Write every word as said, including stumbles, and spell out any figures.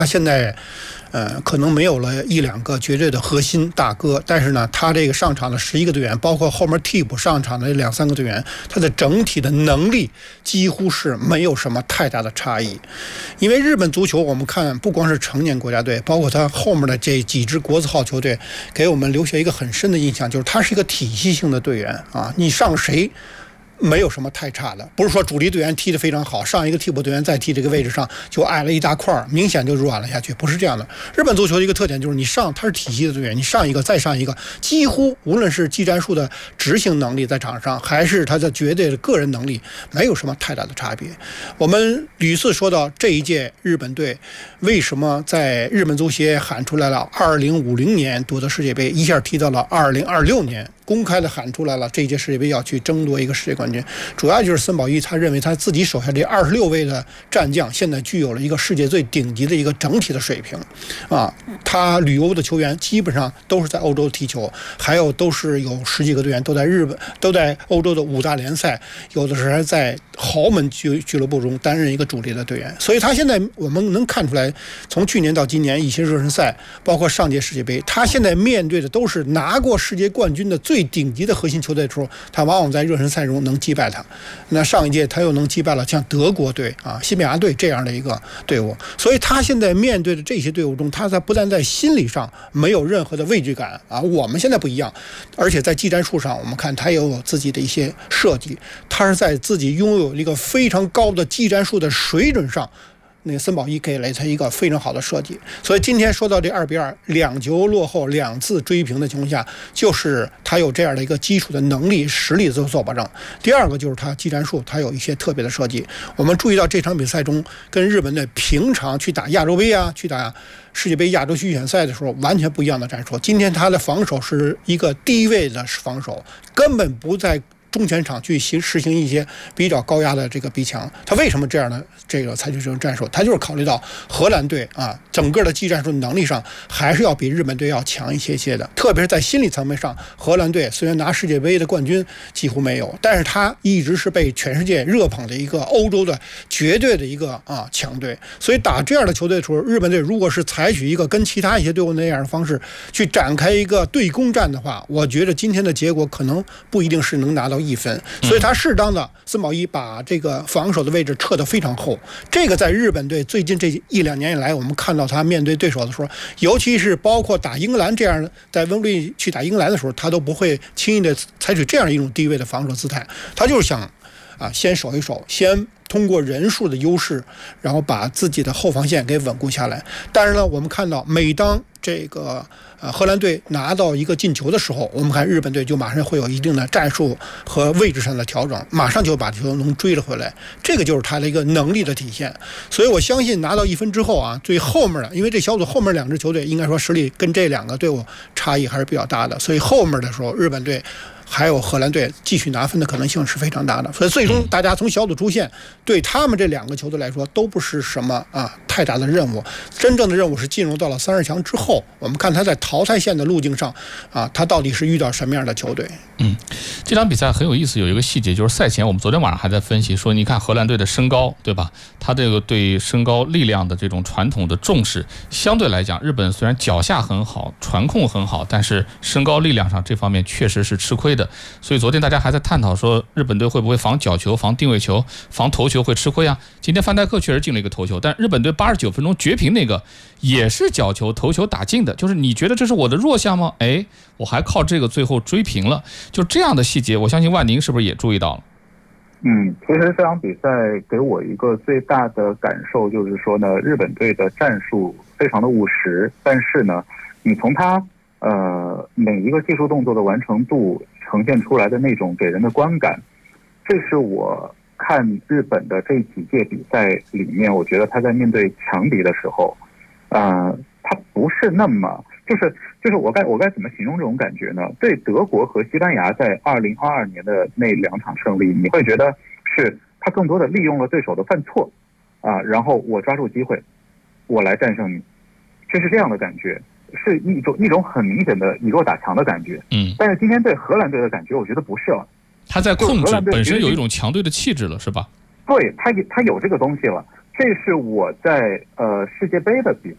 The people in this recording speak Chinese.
他现在，呃，可能没有了一两个绝对的核心大哥，但是呢，他这个上场的十一个队员，包括后面替补上场的两三个队员，他的整体的能力几乎是没有什么太大的差异。因为日本足球，我们看不光是成年国家队，包括他后面的这几支国字号球队，给我们留下一个很深的印象，就是他是一个体系性的队员啊，你上谁没有什么太差的，不是说主力队员踢得非常好，上一个替补队员再踢这个位置上就矮了一大块，明显就软了下去，不是这样的。日本足球的一个特点就是你上他是体系的队员，你上一个再上一个，几乎无论是技战术的执行能力在场上，还是他的绝对的个人能力，没有什么太大的差别。我们屡次说到这一届日本队为什么在日本足协喊出来了二零五零年夺得世界杯，一下提到了二零二六年，公开的喊出来了这一届世界杯要去争夺一个世界冠军。主要就是森保一他认为他自己手下这二十六位的战将现在具有了一个世界最顶级的一个整体的水平啊，他旅游的球员基本上都是在欧洲踢球，还有都是有十几个队员都在日本都在欧洲的五大联赛，有的时候还在豪门俱俱乐部中担任一个主力的队员。所以他现在我们能看出来，从去年到今年一些热身赛，包括上届世界杯，他现在面对的都是拿过世界冠军的最顶级的核心球队的时候，他往往在热身赛中能击败他。那上一届他又能击败了像德国队啊、西班牙队这样的一个队伍，所以他现在面对的这些队伍中，他在不但在心理上没有任何的畏惧感啊，我们现在不一样，而且在技战术上，我们看他也有自己的一些设计，他是在自己拥有一个非常高的技战术的水准上。那个森保一给了他一个非常好的设计，所以今天说到这二比二，两球落后，两次追平的情况下，就是他有这样的一个基础的能力、实力都做保证。第二个就是他技战术，他有一些特别的设计。我们注意到这场比赛中，跟日本队平常去打亚洲杯啊，去打世界杯亚洲区预选赛的时候，完全不一样的战术。今天他的防守是一个低位的防守，根本不在中前场去行实行一些比较高压的这个逼抢。他为什么这样的这个采取这种战术？他就是考虑到荷兰队啊，整个的技战术能力上还是要比日本队要强一些些的，特别是在心理层面上，荷兰队虽然拿世界杯的冠军几乎没有，但是他一直是被全世界热捧的一个欧洲的绝对的一个啊强队。所以打这样的球队的时候，日本队如果是采取一个跟其他一些队伍那样的方式去展开一个对攻战的话，我觉得今天的结果可能不一定是能拿到一分。所以他适当的森保一把这个防守的位置撤得非常厚，这个在日本队最近这一两年以来，我们看到他面对对手的时候，尤其是包括打英格兰这样的，在温布利去打英格兰的时候，他都不会轻易的采取这样一种低位的防守姿态，他就是想啊先守一守，先通过人数的优势，然后把自己的后防线给稳固下来。但是呢，我们看到每当这个呃荷兰队拿到一个进球的时候，我们看日本队就马上会有一定的战术和位置上的调整，马上就把球能追了回来，这个就是他的一个能力的体现。所以我相信拿到一分之后啊，最后面的，因为这小组后面两支球队应该说实力跟这两个队伍差异还是比较大的，所以后面的时候日本队还有荷兰队继续拿分的可能性是非常大的。所以最终大家从小组出线，对他们这两个球队来说都不是什么啊太大的任务，真正的任务是进入到了三十强之后，我们看他在淘汰线的路径上啊，他到底是遇到什么样的球队。 嗯，这场比赛很有意思，有一个细节就是赛前我们昨天晚上还在分析说，你看荷兰队的身高，对吧？他这个对身高力量的这种传统的重视，相对来讲，日本虽然脚下很好，传控很好，但是身高力量上这方面确实是吃亏的。所以昨天大家还在探讨说，日本队会不会防角球、防定位球、防头球会吃亏啊？今天范戴克确实进了一个头球，但日本队八十九分钟绝平那个也是角球、头球打进的，就是你觉得这是我的弱项吗？哎，我还靠这个最后追平了，就这样的细节，我相信万宁是不是也注意到了？ 嗯，其实这场比赛给我一个最大的感受就是说呢，日本队的战术非常的务实，但是呢，你从他呃每一个技术动作的完成度呈现出来的那种给人的观感，这是我看日本的这几届比赛里面，我觉得他在面对强敌的时候，呃，他不是那么就是就是我该我该怎么形容这种感觉呢？对德国和西班牙在二零二二年的那两场胜利，你会觉得是他更多的利用了对手的犯错啊，然后我抓住机会，我来战胜你，就是这样的感觉，是一种一种很明显的以弱打强的感觉。 嗯， 但是今天对荷兰队的感觉，我觉得不是了。 他在控制本身有一种强队的气质了，是吧？ 对，他他有这个东西了。这是我在呃世界杯的比